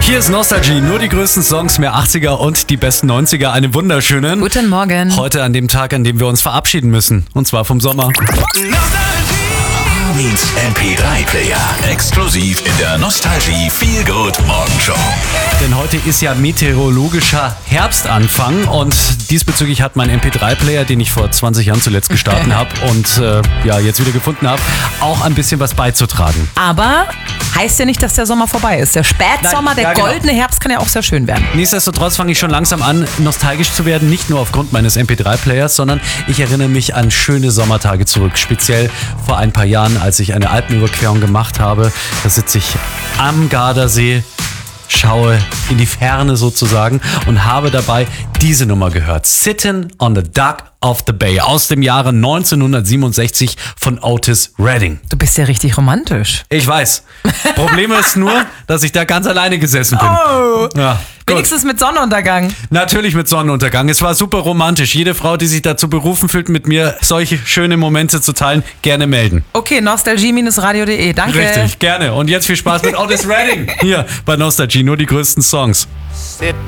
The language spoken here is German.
Hier ist Nostalgie, nur die größten Songs, mehr 80er und die besten 90er. Einen wunderschönen Guten Morgen. Heute an dem Tag, an dem wir uns verabschieden müssen. Und zwar vom Sommer. Armin's MP3-Player. Exklusiv in der Nostalgie Feel Good Morgenshow. Denn heute ist ja meteorologischer Herbstanfang und diesbezüglich hat mein MP3-Player, den ich vor 20 Jahren zuletzt gestartet habe und jetzt wieder gefunden habe, auch ein bisschen was beizutragen. Aber heißt ja nicht, dass der Sommer vorbei ist. Der Spätsommer, der goldene Herbst kann ja auch sehr schön werden. Nichtsdestotrotz fange ich schon langsam an, nostalgisch zu werden. Nicht nur aufgrund meines MP3-Players, sondern ich erinnere mich an schöne Sommertage zurück. Speziell vor ein paar Jahren, als ich eine Alpenüberquerung gemacht habe. Da sitze ich am Gardasee, schaue in die Ferne sozusagen und habe dabei diese Nummer gehört. Sittin' on the Dock of the Bay aus dem Jahre 1967 von Otis Redding. Du bist ja richtig romantisch. Ich weiß. Problem ist nur, dass ich da ganz alleine gesessen bin. Oh, ja, wenigstens mit Sonnenuntergang. Natürlich mit Sonnenuntergang. Es war super romantisch. Jede Frau, die sich dazu berufen fühlt, mit mir solche schöne Momente zu teilen, gerne melden. Okay, nostalgie-radio.de. Danke. Richtig, gerne. Und jetzt viel Spaß mit Otis Redding hier bei Nostalgie. Nur die größten Songs. Sitting